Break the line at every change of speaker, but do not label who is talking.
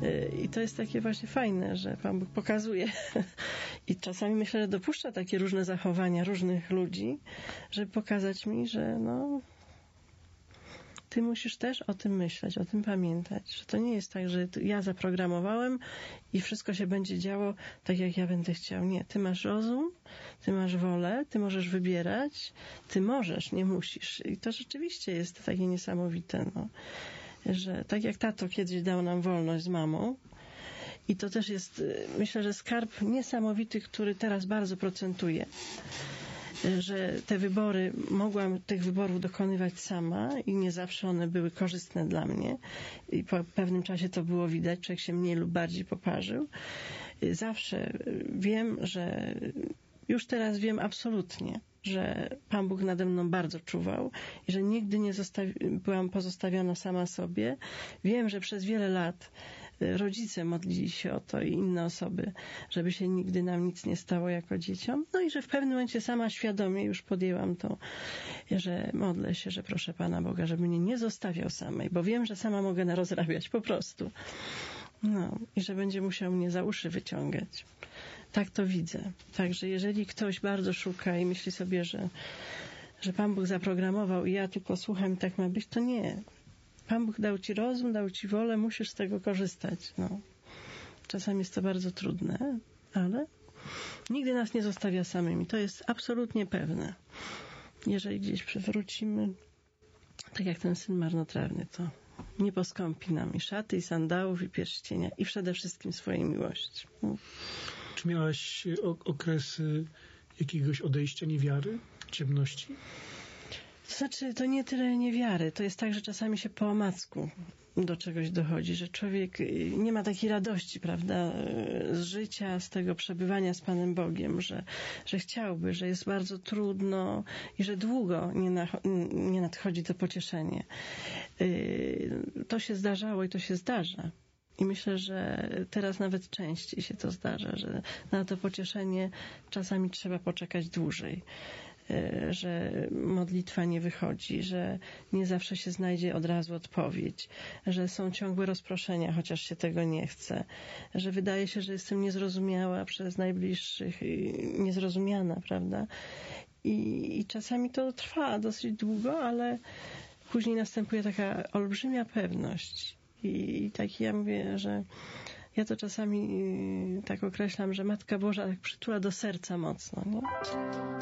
I to jest takie właśnie fajne, że Pan Bóg pokazuje i czasami myślę, że dopuszcza takie różne zachowania różnych ludzi, żeby pokazać mi, że ty musisz też o tym myśleć, o tym pamiętać, że to nie jest tak, że ja zaprogramowałem i wszystko się będzie działo tak, jak ja będę chciał. Nie, ty masz rozum, ty masz wolę, ty możesz wybierać, ty możesz, nie musisz. I to rzeczywiście jest takie niesamowite, że tak jak tato kiedyś dał nam wolność z mamą, i to też jest, myślę, że skarb niesamowity, który teraz bardzo procentuje, że te wybory, mogłam tych wyborów dokonywać sama i nie zawsze one były korzystne dla mnie. I po pewnym czasie to było widać, człowiek się mniej lub bardziej poparzył. Zawsze wiem, że już teraz wiem absolutnie, że Pan Bóg nade mną bardzo czuwał i że nigdy nie byłam pozostawiona sama sobie. Wiem, że przez wiele lat rodzice modlili się o to i inne osoby, żeby się nigdy nam nic nie stało jako dzieciom. No i że w pewnym momencie sama świadomie już podjęłam to, że modlę się, że proszę Pana Boga, żeby mnie nie zostawiał samej, bo wiem, że sama mogę narozrabiać po prostu. I że będzie musiał mnie za uszy wyciągać. Tak to widzę. Także jeżeli ktoś bardzo szuka i myśli sobie, że Pan Bóg zaprogramował i ja tylko słucham i tak ma być, to nie. Pan Bóg dał ci rozum, dał ci wolę, musisz z tego korzystać. Czasami jest to bardzo trudne, ale nigdy nas nie zostawia samymi. To jest absolutnie pewne. Jeżeli gdzieś przewrócimy, tak jak ten syn marnotrawny, to nie poskąpi nam i szaty, i sandałów, i pierścienia, i przede wszystkim swojej miłości.
Czy miałaś okresy jakiegoś odejścia, niewiary, ciemności?
To znaczy, to nie tyle niewiary. To jest tak, że czasami się po omacku do czegoś dochodzi, że człowiek nie ma takiej radości, prawda, z życia, z tego przebywania z Panem Bogiem, że chciałby, że jest bardzo trudno i że długo nie nadchodzi to pocieszenie. To się zdarzało i to się zdarza. I myślę, że teraz nawet częściej się to zdarza, że na to pocieszenie czasami trzeba poczekać dłużej, że modlitwa nie wychodzi, że nie zawsze się znajdzie od razu odpowiedź, że są ciągłe rozproszenia, chociaż się tego nie chce, że wydaje się, że jestem niezrozumiała przez najbliższych, niezrozumiana, prawda? I czasami to trwa dosyć długo, ale później następuje taka olbrzymia pewność. I tak ja mówię, że ja to czasami tak określam, że Matka Boża tak przytula do serca mocno, nie?